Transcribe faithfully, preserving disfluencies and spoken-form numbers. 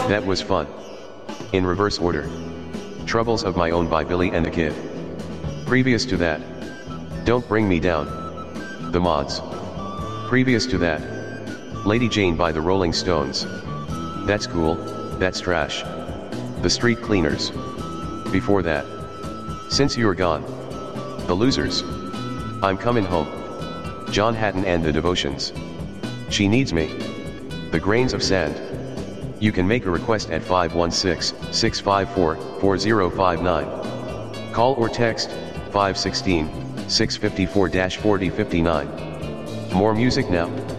That was fun. In reverse order. Troubles of My Own by Billy and the Kid. Previous to that. Don't Bring Me Down. The Mods. Previous to that. Lady Jane by the Rolling Stones. That's Cool, That's Trash. The Street Cleaners. Before that. Since You're Gone. The Losers. I'm Coming Home. John Hatton and the Devotions. She Needs Me. The Grains of Sand. You can make a request at five one six, six five four, four zero five nine. Call or text five one six, six five four, four zero five nine. More music now.